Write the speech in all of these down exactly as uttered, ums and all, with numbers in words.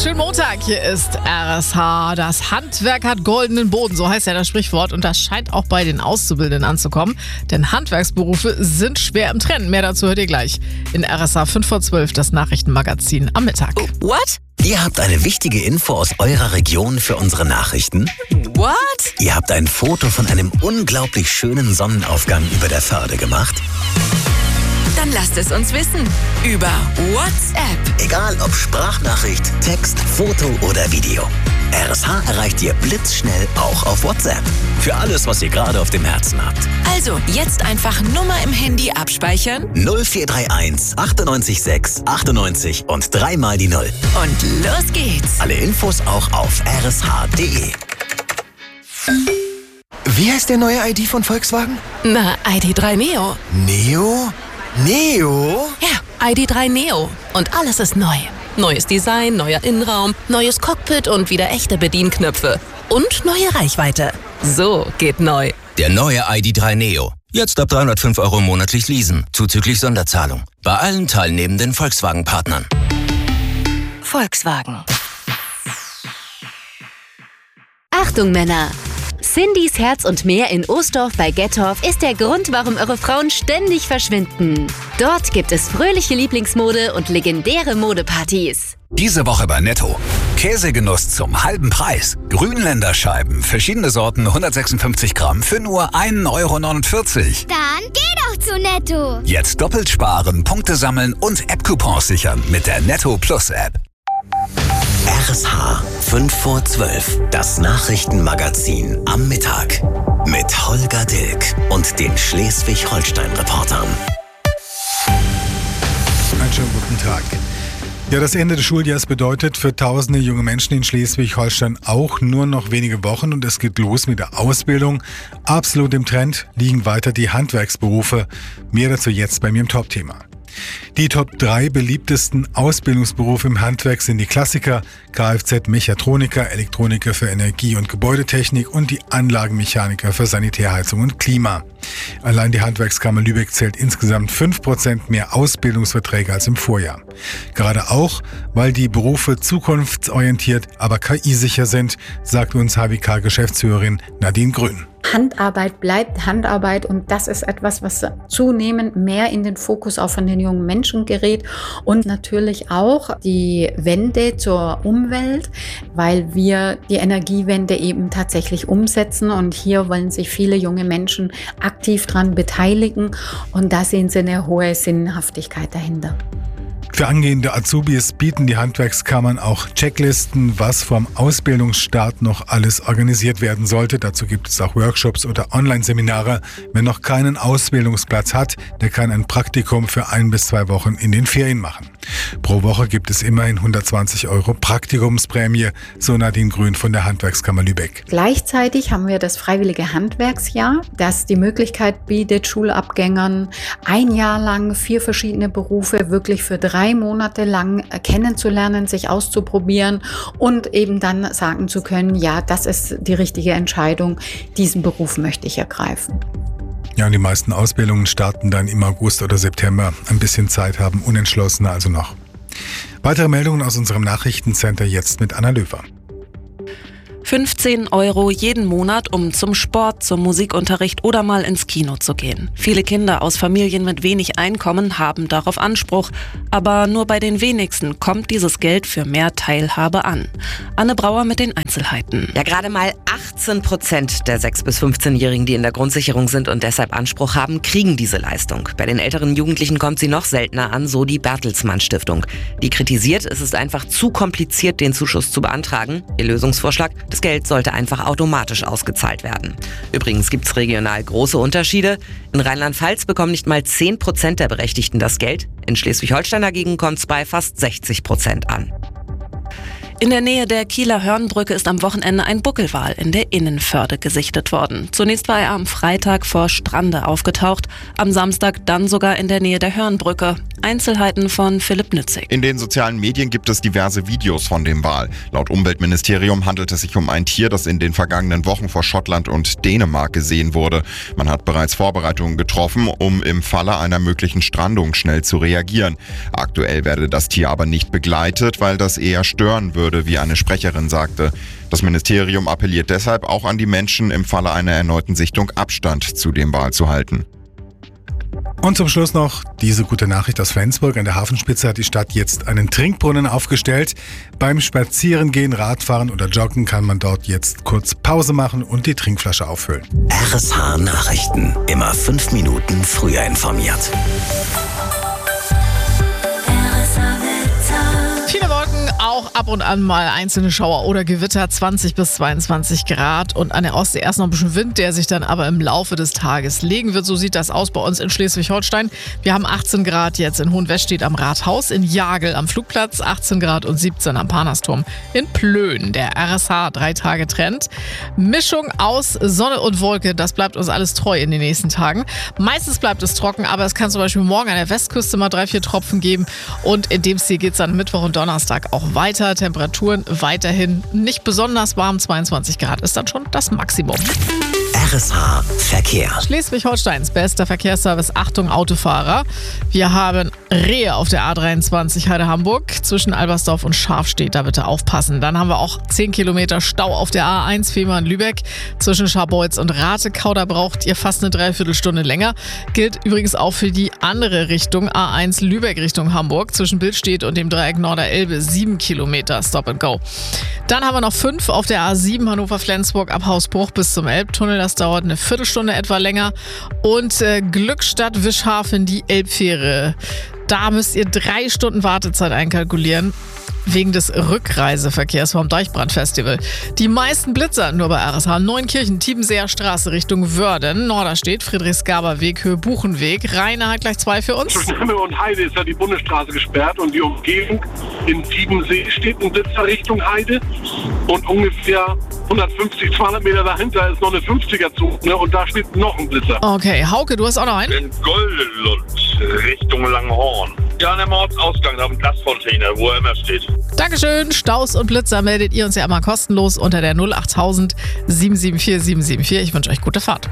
schönen Montag. Hier ist R S H. Das Handwerk hat goldenen Boden, so heißt ja das Sprichwort. Und das scheint auch bei den Auszubildenden anzukommen. Denn Handwerksberufe sind schwer im Trend. Mehr dazu hört ihr gleich in R S H fünf vor zwölf, das Nachrichtenmagazin am Mittag. What? Ihr habt eine wichtige Info aus eurer Region für unsere Nachrichten? What? Ihr habt ein Foto von einem unglaublich schönen Sonnenaufgang über der Förde gemacht? Dann lasst es uns wissen. Über WhatsApp. Egal ob Sprachnachricht, Text, Foto oder Video. R S H erreicht ihr blitzschnell auch auf WhatsApp. Für alles, was ihr gerade auf dem Herzen habt. Also jetzt einfach Nummer im Handy abspeichern. null vier drei eins achtundneunzig sechs achtundneunzig und dreimal die Null. Und los geht's. Alle Infos auch auf r s h punkt d e. Wie heißt der neue I D von Volkswagen? Na, I D drei Neo. Neo? Neo? Ja, I D drei Neo. Und alles ist neu. Neues Design, neuer Innenraum, neues Cockpit und wieder echte Bedienknöpfe. Und neue Reichweite. So geht neu. Der neue I D drei Neo. Jetzt ab dreihundertfünf Euro monatlich leasen, zuzüglich Sonderzahlung. Bei allen teilnehmenden Volkswagen-Partnern. Volkswagen. Achtung Männer! Cindys Herz und Meer in Oosdorf bei Gettorf ist der Grund, warum eure Frauen ständig verschwinden. Dort gibt es fröhliche Lieblingsmode und legendäre Modepartys. Diese Woche bei Netto. Käsegenuss zum halben Preis. Grünländerscheiben, verschiedene Sorten, hundertsechsundfünfzig Gramm für nur ein Euro neunundvierzig. Dann geh doch zu Netto. Jetzt doppelt sparen, Punkte sammeln und App-Coupons sichern mit der Netto Plus App. R S H fünf vor zwölf, das Nachrichtenmagazin am Mittag. Mit Holger Dilk und den Schleswig-Holstein-Reportern. Einen schönen guten Tag. Ja, das Ende des Schuljahres bedeutet für tausende junge Menschen in Schleswig-Holstein auch nur noch wenige Wochen und es geht los mit der Ausbildung. Absolut im Trend liegen weiter die Handwerksberufe. Mehr dazu jetzt bei mir im Top-Thema. Die Top drei beliebtesten Ausbildungsberufe im Handwerk sind die Klassiker, Kfz-Mechatroniker, Elektroniker für Energie- und Gebäudetechnik und die Anlagenmechaniker für Sanitärheizung und Klima. Allein die Handwerkskammer Lübeck zählt insgesamt fünf Prozent mehr Ausbildungsverträge als im Vorjahr. Gerade auch, weil die Berufe zukunftsorientiert, aber K I-sicher sind, sagt uns H W K-Geschäftsführerin Nadine Grün. Handarbeit bleibt Handarbeit und das ist etwas, was zunehmend mehr in den Fokus auch von den jungen Menschen gerät und natürlich auch die Wende zur Umwelt, weil wir die Energiewende eben tatsächlich umsetzen und hier wollen sich viele junge Menschen aktiv dran beteiligen und da sehen sie eine hohe Sinnhaftigkeit dahinter. Für angehende Azubis bieten die Handwerkskammern auch Checklisten, was vom Ausbildungsstart noch alles organisiert werden sollte. Dazu gibt es auch Workshops oder Online-Seminare. Wer noch keinen Ausbildungsplatz hat, der kann ein Praktikum für ein bis zwei Wochen in den Ferien machen. Pro Woche gibt es immerhin hundertzwanzig Euro Praktikumsprämie, so Nadine Grün von der Handwerkskammer Lübeck. Gleichzeitig haben wir das freiwillige Handwerksjahr, das die Möglichkeit bietet, Schulabgängern ein Jahr lang vier verschiedene Berufe wirklich für drei Monate lang kennenzulernen, sich auszuprobieren und eben dann sagen zu können, ja, das ist die richtige Entscheidung, diesen Beruf möchte ich ergreifen. Ja, und die meisten Ausbildungen starten dann im August oder September. Ein bisschen Zeit haben Unentschlossene also noch. Weitere Meldungen aus unserem Nachrichtencenter jetzt mit Anna Löwer. fünfzehn Euro jeden Monat, um zum Sport, zum Musikunterricht oder mal ins Kino zu gehen. Viele Kinder aus Familien mit wenig Einkommen haben darauf Anspruch, aber nur bei den wenigsten kommt dieses Geld für mehr Teilhabe an. Anne Brauer mit den Einzelheiten. Ja, gerade mal achtzehn Prozent der sechs- bis fünfzehnjährigen, die in der Grundsicherung sind und deshalb Anspruch haben, kriegen diese Leistung. Bei den älteren Jugendlichen kommt sie noch seltener an, so die Bertelsmann Stiftung. Die kritisiert, es ist einfach zu kompliziert, den Zuschuss zu beantragen. Ihr Lösungsvorschlag: das Geld sollte einfach automatisch ausgezahlt werden. Übrigens gibt es regional große Unterschiede. In Rheinland-Pfalz bekommen nicht mal zehn Prozent der Berechtigten das Geld. In Schleswig-Holstein dagegen kommt es bei fast sechzig Prozent an. In der Nähe der Kieler Hörnbrücke ist am Wochenende ein Buckelwal in der Innenförde gesichtet worden. Zunächst war er am Freitag vor Strande aufgetaucht, am Samstag dann sogar in der Nähe der Hörnbrücke. Einzelheiten von Philipp Nützig. In den sozialen Medien gibt es diverse Videos von dem Wal. Laut Umweltministerium handelt es sich um ein Tier, das in den vergangenen Wochen vor Schottland und Dänemark gesehen wurde. Man hat bereits Vorbereitungen getroffen, um im Falle einer möglichen Strandung schnell zu reagieren. Aktuell werde das Tier aber nicht begleitet, weil das eher stören würde, würde, wie eine Sprecherin sagte. Das Ministerium appelliert deshalb auch an die Menschen, im Falle einer erneuten Sichtung Abstand zu dem Wal zu halten. Und zum Schluss noch diese gute Nachricht aus Flensburg. An der Hafenspitze hat die Stadt jetzt einen Trinkbrunnen aufgestellt. Beim Spazierengehen, Radfahren oder Joggen kann man dort jetzt kurz Pause machen und die Trinkflasche auffüllen. R S H Nachrichten. Immer fünf Minuten früher informiert. Viele Wolken, auch ab und an mal einzelne Schauer oder Gewitter, zwanzig bis zweiundzwanzig Grad. Und an der Ostsee erst noch ein bisschen Wind, der sich dann aber im Laufe des Tages legen wird. So sieht das aus bei uns in Schleswig-Holstein. Wir haben achtzehn Grad jetzt in Hohenwestedt am Rathaus, in Jagel am Flugplatz, achtzehn Grad und siebzehn am Parnasturm. In Plön, der R S H drei Tage Trend. Mischung aus Sonne und Wolke, das bleibt uns alles treu in den nächsten Tagen. Meistens bleibt es trocken, aber es kann zum Beispiel morgen an der Westküste mal drei, vier Tropfen geben. Und in dem Stil geht es dann Mittwoch und Donnerstag auch weiter. Temperaturen weiterhin nicht besonders warm. zweiundzwanzig Grad ist dann schon das Maximum. R S H Verkehr. Schleswig-Holsteins bester Verkehrsservice. Achtung Autofahrer. Wir haben Rehe auf der A dreiundzwanzig Heide-Hamburg zwischen Albersdorf und Scharfstedt. Da bitte aufpassen. Dann haben wir auch zehn Kilometer Stau auf der A eins Fehmarn-Lübeck zwischen Scharbeutz und Ratekau. Da braucht ihr fast eine Dreiviertelstunde länger. Gilt übrigens auch für die andere Richtung. A eins Lübeck Richtung Hamburg zwischen Billstedt und dem Dreieck Norderelbe. sieben Kilometer Stop and Go. Dann haben wir noch fünf auf der A sieben Hannover-Flensburg ab Hausbruch bis zum Elbtunnel. Das dauert eine Viertelstunde etwa länger. Und äh, Glückstadt-Wischhafen, die Elbfähre. Da müsst ihr drei Stunden Wartezeit einkalkulieren. Wegen des Rückreiseverkehrs vom Deichbrandfestival. Die meisten Blitzer nur bei R S H. Neunkirchen, Tiebenseer Straße Richtung Wörden, Norderstedt, Friedrichsgaber Weg, Höhe Buchenweg. Rainer hat gleich zwei für uns. Zwischen Hemme und Heide ist ja die Bundesstraße gesperrt und die Umgebung in Tiebensee steht ein Blitzer Richtung Heide und ungefähr hundertfünfzig, zweihundert Meter dahinter ist noch eine fünfziger-Zone und da steht noch ein Blitzer. Okay, Hauke, du hast auch noch einen? In Goldelund Richtung Langhorn. Ja, an der Mordsausgang, auf dem Glascontainer, wo er immer steht. Dankeschön. Staus und Blitzer meldet ihr uns ja immer kostenlos unter der null achttausend sieben sieben vier sieben sieben vier. Ich wünsche euch gute Fahrt.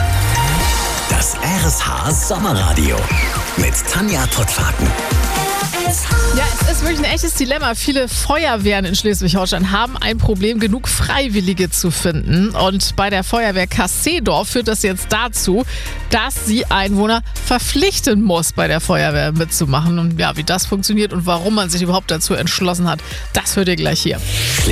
Das R S H Sommerradio mit Tanja Pottwagen. Ja, es ist wirklich ein echtes Dilemma. Viele Feuerwehren in Schleswig-Holstein haben ein Problem, genug Freiwillige zu finden. Und bei der Feuerwehr Kasseedorf führt das jetzt dazu, dass sie Einwohner verpflichten muss, bei der Feuerwehr mitzumachen. Und ja, wie das funktioniert und warum man sich überhaupt dazu entschlossen hat, das hört ihr gleich hier.